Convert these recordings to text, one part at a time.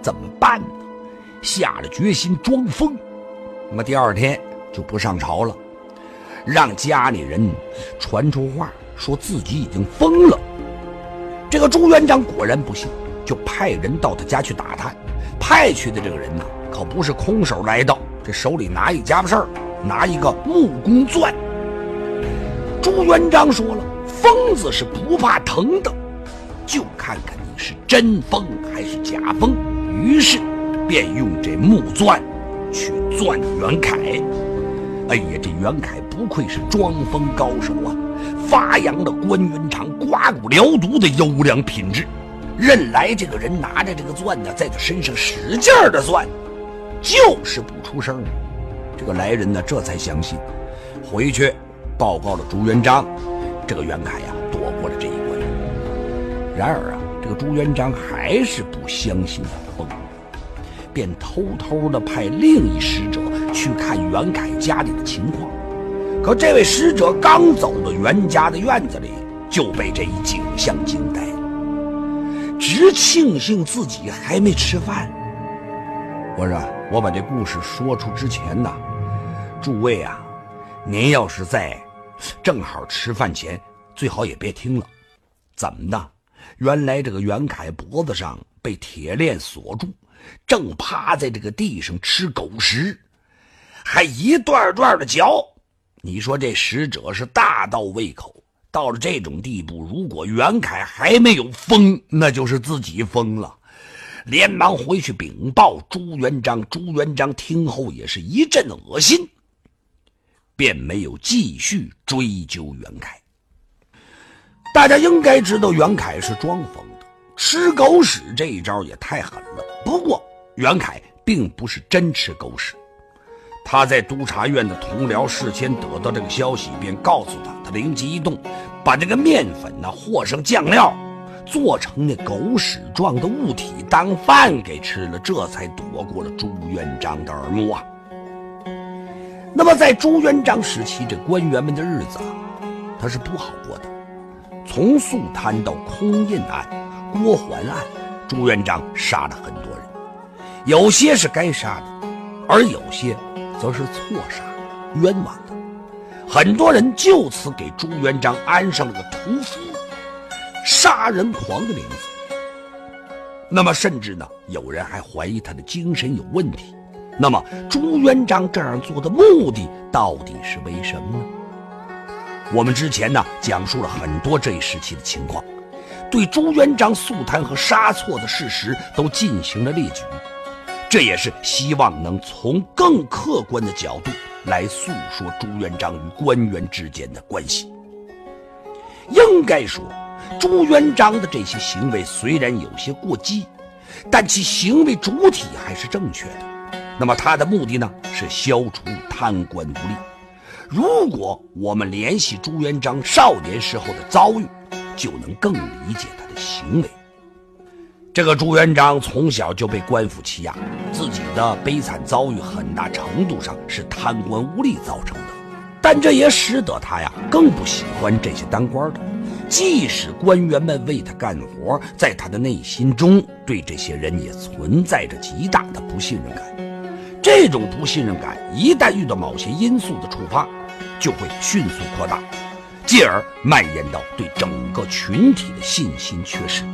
怎么办呢？下了决心装疯。那么第二天就不上朝了，让家里人传出话说自己已经疯了。这个朱元璋果然不信，就派人到他家去打探。派去的这个人呢，可不是空手来到，这手里拿一家伙事儿，拿一个木工钻。朱元璋说了，疯子是不怕疼的，就看看你是真疯还是假疯。于是便用这木钻去钻袁凯。哎呀，这袁凯不愧是装疯高手啊，发扬了关元长刮骨疗毒的优良品质。任来这个人拿着这个钻呢，在他身上使劲的钻，就是不出声。这个来人呢，这才相信，回去报告了朱元璋，这个袁凯呀躲过了这一关。然而啊，这个朱元璋还是不相信他疯，便偷偷的派另一使者去看袁凯家里的情况。可这位使者刚走到袁家的院子里，就被这一景象惊呆了，直庆幸自己还没吃饭。我说我把这故事说出之前呢，诸位啊，您要是在正好吃饭前，最好也别听了。怎么的？原来这个袁凯脖子上被铁链锁住，正趴在这个地上吃狗食，还一段段的嚼。你说这使者是大到胃口，到了这种地步，如果袁凯还没有疯，那就是自己疯了。连忙回去禀报朱元璋。朱元璋听后也是一阵恶心，便没有继续追究袁凯。大家应该知道袁凯是装疯的，吃狗屎这一招也太狠了。不过袁凯并不是真吃狗屎，他在督察院的同僚事先得到这个消息，便告诉他灵机一动，把这个面粉呢和上酱料，做成那狗屎状的物体当饭给吃了，这才躲过了朱元璋的耳目啊。那么在朱元璋时期，这官员们的日子啊，他是不好过的。从肃贪到空印案、郭桓案，朱元璋杀了很多人，有些是该杀的，而有些则是错杀、冤枉的。很多人就此给朱元璋安上了个屠夫、杀人狂的名字。那么甚至呢，有人还怀疑他的精神有问题。那么朱元璋这样做的目的到底是为什么呢？我们之前呢讲述了很多这一时期的情况，对朱元璋肃贪和杀错的事实都进行了列举，这也是希望能从更客观的角度来诉说朱元璋与官员之间的关系。应该说，朱元璋的这些行为虽然有些过激，但其行为主体还是正确的。那么他的目的呢，是消除贪官污吏。如果我们联系朱元璋少年时候的遭遇，就能更理解他的行为。这个朱元璋从小就被官府欺压，自己的悲惨遭遇很大程度上是贪官污吏造成的，但这也使得他呀更不喜欢这些当官的。即使官员们为他干活，在他的内心中对这些人也存在着极大的不信任感。这种不信任感一旦遇到某些因素的触发，就会迅速扩大，继而蔓延到对整个群体的信心缺失。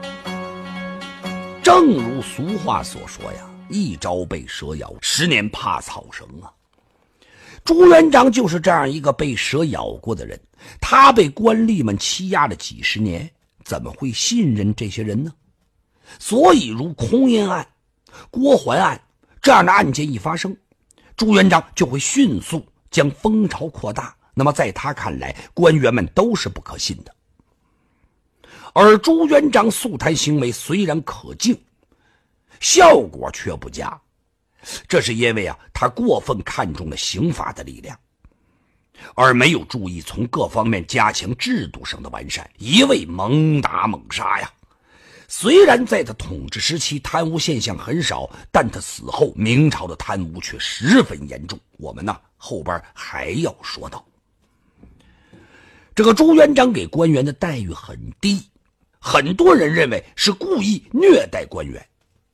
正如俗话所说呀，一朝被蛇咬，10年怕草绳啊。朱元璋就是这样一个被蛇咬过的人，他被官吏们欺压了几十年，怎么会信任这些人呢？所以如空印案、郭桓案这样的案件一发生，朱元璋就会迅速将风潮扩大。那么在他看来，官员们都是不可信的。而朱元璋肃贪行为虽然可敬，效果却不佳，这是因为他过分看重了刑法的力量，而没有注意从各方面加强制度上的完善，一味猛打猛杀呀。虽然在他统治时期贪污现象很少，但他死后明朝的贪污却十分严重，我们呢后边还要说到。这个朱元璋给官员的待遇很低，很多人认为是故意虐待官员，